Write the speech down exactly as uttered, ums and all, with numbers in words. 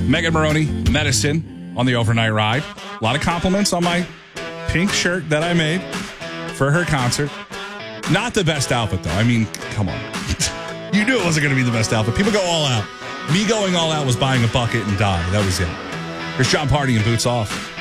Megan Maroney, Medicine on the overnight ride. A lot of compliments on my pink shirt that I made for her concert. Not the best outfit, though. I mean, come on. You knew it wasn't going to be the best outfit. People go all out. Me going all out was buying a bucket and dye. That was it. Here's John Party and Boots Off.